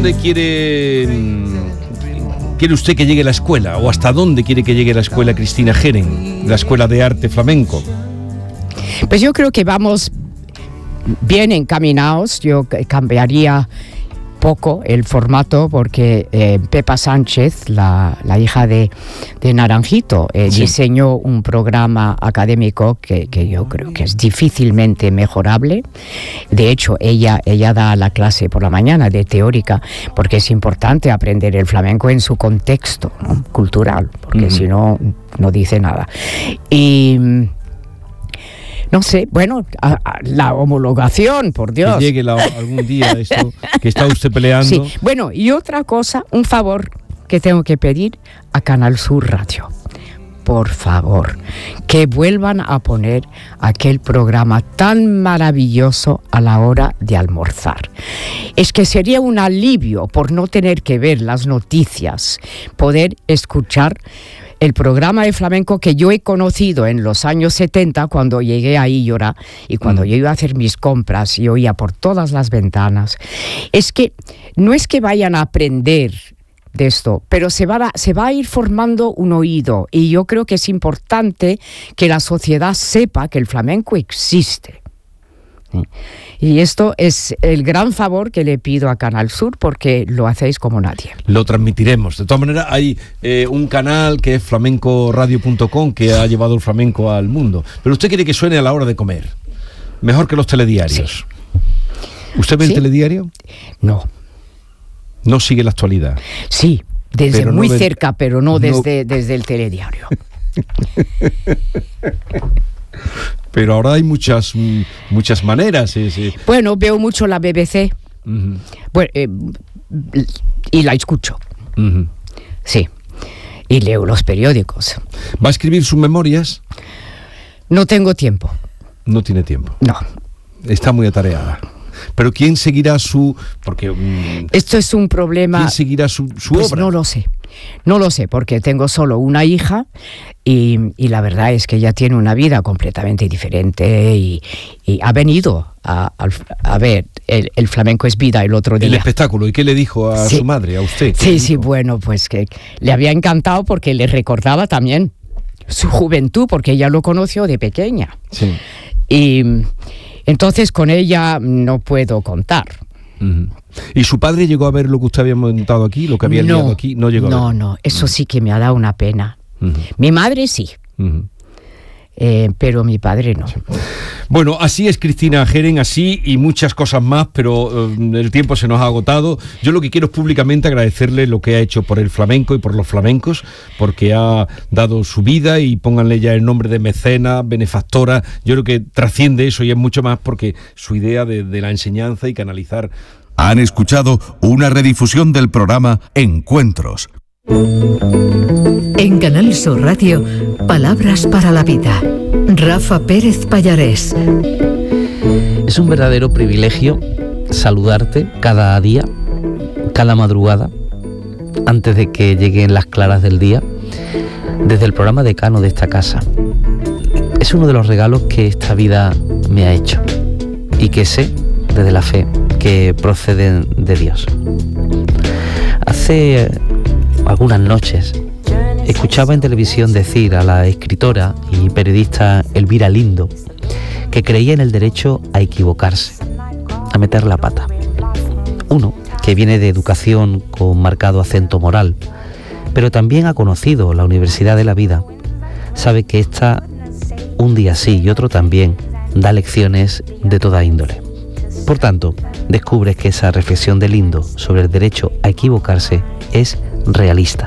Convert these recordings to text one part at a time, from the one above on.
dónde quiere usted que llegue la escuela? ¿O hasta dónde quiere que llegue la escuela Cristina Geren, la escuela de arte flamenco? Pues yo creo que vamos bien encaminados. Yo cambiaría poco el formato porque Pepa Sánchez, la hija de Naranjito, sí, diseñó un programa académico que yo creo que es difícilmente mejorable. De hecho, ella da la clase por la mañana de teórica, porque es importante aprender el flamenco en su contexto, ¿no?, cultural, porque si no, no dice nada. Y no sé, bueno, la homologación, por Dios. Que llegue algún día esto que está usted peleando. Sí, bueno, y otra cosa, un favor que tengo que pedir a Canal Sur Radio. Por favor, que vuelvan a poner aquel programa tan maravilloso a la hora de almorzar. Es que sería un alivio por no tener que ver las noticias, poder escuchar el programa de flamenco que yo he conocido en los años 70 cuando llegué a Illora y cuando yo iba a hacer mis compras y oía por todas las ventanas. Es que no es que vayan a aprender de esto, pero se va a ir formando un oído, y yo creo que es importante que la sociedad sepa que el flamenco existe. Y esto es el gran favor que le pido a Canal Sur, porque lo hacéis como nadie. Lo transmitiremos. De todas maneras, hay un canal que es flamencoradio.com que ha llevado el flamenco al mundo. Pero usted quiere que suene a la hora de comer, mejor que los telediarios. Sí. ¿Usted ve el telediario? No. ¿No sigue la actualidad? Sí, desde muy cerca, pero no desde el telediario. Pero ahora hay muchas maneras. Sí. Bueno, veo mucho la BBC. Bueno, y la escucho. Sí. Y leo los periódicos. ¿Va a escribir sus memorias? No tengo tiempo. No tiene tiempo. No. Está muy atareada. Pero ¿quién seguirá porque esto es un problema. ¿Quién seguirá su pues obra? No lo sé, porque tengo solo una hija y la verdad es que ella tiene una vida completamente diferente y ha venido a ver el flamenco es vida el otro día. El espectáculo. ¿Y qué le dijo a su madre, a usted? Sí, bueno, pues que le había encantado porque le recordaba también su juventud, porque ella lo conoció de pequeña. Sí. Y entonces con ella no puedo contar. ¿Y su padre llegó a ver lo que usted había montado aquí, lo que había liado aquí? No llegó a ver. No, eso sí que me ha dado una pena. Mi madre sí, pero mi padre no. Bueno, así es Cristina Geren, así y muchas cosas más, pero el tiempo se nos ha agotado. Yo lo que quiero es públicamente agradecerle lo que ha hecho por el flamenco y por los flamencos, porque ha dado su vida, y pónganle ya el nombre de mecena, benefactora. Yo creo que trasciende eso y es mucho más, porque su idea de la enseñanza y canalizar. Han escuchado una redifusión del programa Encuentros. En Canal Sur Radio, Palabras para la Vida. Rafa Pérez Pallarés. Es un verdadero privilegio saludarte cada día, cada madrugada, antes de que lleguen las claras del día, desde el programa decano de esta casa. Es uno de los regalos que esta vida me ha hecho y que sé, desde la fe, que proceden de Dios. Hace algunas noches escuchaba en televisión decir a la escritora y periodista Elvira Lindo que creía en el derecho a equivocarse, a meter la pata. Uno que viene de educación con marcado acento moral, pero también ha conocido la Universidad de la Vida, sabe que esta, un día sí y otro también, da lecciones de toda índole. Por tanto, descubres que esa reflexión de Lindo sobre el derecho a equivocarse es realista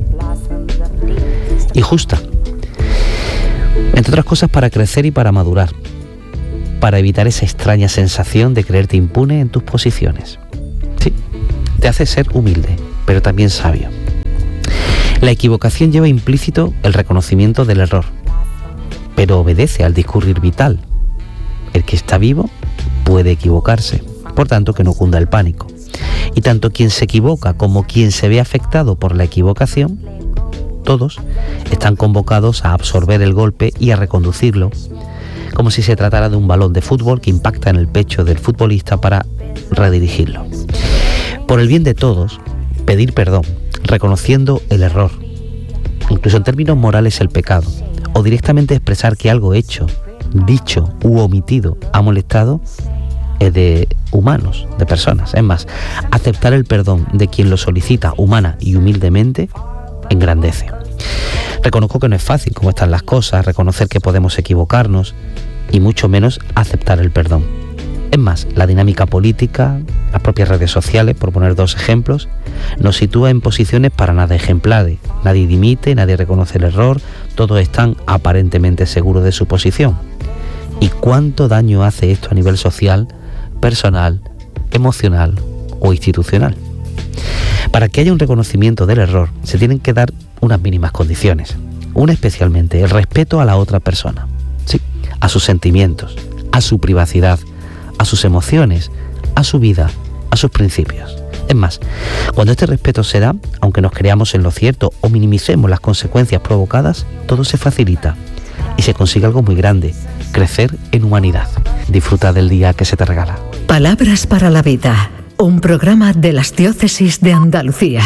y justa, entre otras cosas para crecer y para madurar, para evitar esa extraña sensación de creerte impune en tus posiciones. Sí, te hace ser humilde, pero también sabio. La equivocación lleva implícito el reconocimiento del error, pero obedece al discurrir vital. El que está vivo puede equivocarse, por tanto que no cunda el pánico. Y tanto quien se equivoca como quien se ve afectado por la equivocación, todos están convocados a absorber el golpe y a reconducirlo, como si se tratara de un balón de fútbol que impacta en el pecho del futbolista para redirigirlo. Por el bien de todos, pedir perdón, reconociendo el error, incluso en términos morales el pecado, o directamente expresar que algo hecho, dicho u omitido ha molestado, es de humanos, de personas. Es más, aceptar el perdón de quien lo solicita humana y humildemente engrandece. Reconozco que no es fácil cómo están las cosas, reconocer que podemos equivocarnos y mucho menos aceptar el perdón. Es más, la dinámica política, las propias redes sociales, por poner 2 ejemplos, nos sitúa en posiciones para nada ejemplares. Nadie dimite, nadie reconoce el error, todos están aparentemente seguros de su posición. ¿Y cuánto daño hace esto a nivel social, personal, emocional o institucional? Para que haya un reconocimiento del error, se tienen que dar unas mínimas condiciones. Una especialmente, el respeto a la otra persona, sí, a sus sentimientos, a su privacidad, a sus emociones, a su vida, a sus principios. Es más, cuando este respeto se da, aunque nos creamos en lo cierto o minimicemos las consecuencias provocadas, todo se facilita y se consigue algo muy grande: crecer en humanidad. Disfruta del día que se te regala. Palabras para la vida, un programa de las Diócesis de Andalucía.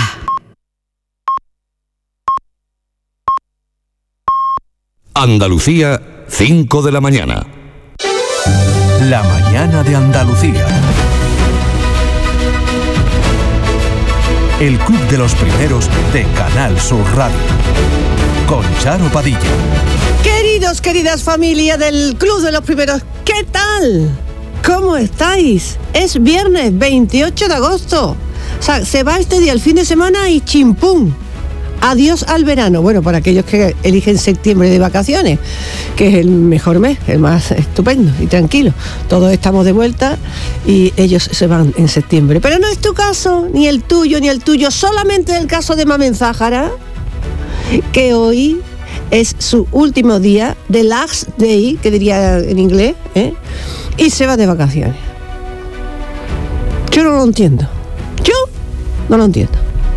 Andalucía, 5 de la mañana. La mañana de Andalucía. El club de los primeros de Canal Sur Radio. Con Charo Padilla. Queridos, queridas familia del Club de los Primeros, ¿qué tal? ¿Cómo estáis? Es viernes 28 de agosto. O sea, se va este día el fin de semana y chimpún. Adiós al verano. Bueno, para aquellos que eligen septiembre de vacaciones, que es el mejor mes, el más estupendo y tranquilo. Todos estamos de vuelta y ellos se van en septiembre. Pero no es tu caso, ni el tuyo, ni el tuyo. Solamente el caso de Mamen Zahara, que hoy es su último día, the last day, que diría en inglés, y se va de vacaciones. Yo no lo entiendo. Yo no lo entiendo.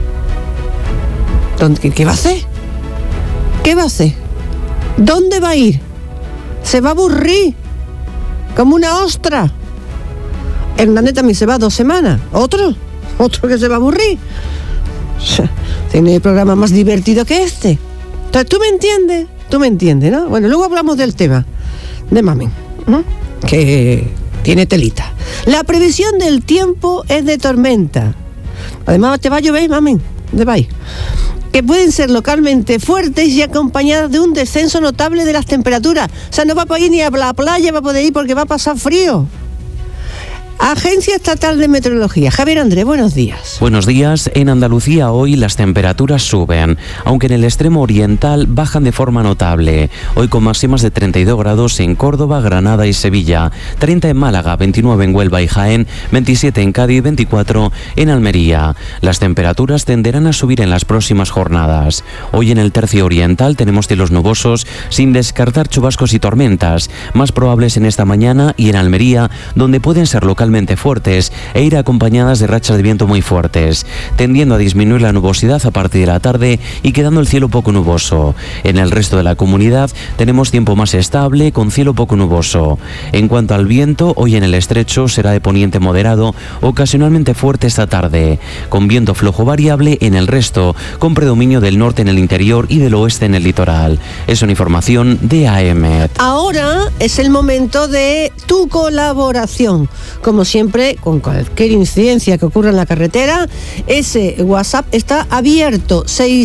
¿Qué va a hacer? ¿Qué va a hacer? ¿Dónde va a ir? Se va a aburrir como una ostra. Hernández también se va 2 semanas. Otro que se va a aburrir. Tiene programa más divertido que este. Entonces, tú me entiendes, ¿no? Bueno, luego hablamos del tema de Mamen, que tiene telita. La previsión del tiempo es de tormenta. Además, te va a llover, Mamen, de país, que pueden ser localmente fuertes y acompañadas de un descenso notable de las temperaturas. O sea, no va a poder ir ni a la playa, va a poder ir porque va a pasar frío. Agencia Estatal de Meteorología. Javier Andrés, buenos días. Buenos días. En Andalucía hoy las temperaturas suben, aunque en el extremo oriental bajan de forma notable. Hoy con máximas de 32 grados en Córdoba, Granada y Sevilla, 30 en Málaga, 29 en Huelva y Jaén, 27 en Cádiz, 24 en Almería. Las temperaturas tenderán a subir en las próximas jornadas. Hoy en el tercio oriental tenemos cielos nubosos, sin descartar chubascos y tormentas, más probables en esta mañana, y en Almería, donde pueden ser localmente fuertes e ir acompañadas de rachas de viento muy fuertes, tendiendo a disminuir la nubosidad a partir de la tarde y quedando el cielo poco nuboso. En el resto de la comunidad tenemos tiempo más estable, con cielo poco nuboso. En cuanto al viento, hoy en el estrecho será de poniente moderado, ocasionalmente fuerte esta tarde, con viento flojo variable en el resto, con predominio del norte en el interior y del oeste en el litoral. Es una información de AEMET. Ahora es el momento de tu colaboración. Como siempre, con cualquier incidencia que ocurra en la carretera, ese WhatsApp está abierto: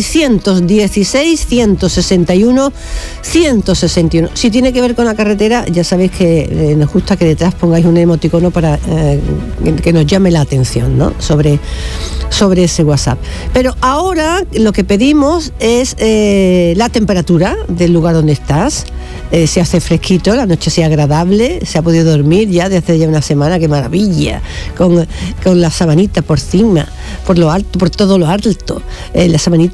616-161-161. Si tiene que ver con la carretera, ya sabéis que nos gusta que detrás pongáis un emoticono para que nos llame la atención, ¿no? sobre ese WhatsApp. Pero ahora lo que pedimos es la temperatura del lugar donde estás. Se hace fresquito, la noche sea agradable, se ha podido dormir ya desde ya una semana, qué maravilla, con la sabanita por encima, por lo alto, por todo lo alto, la sabanita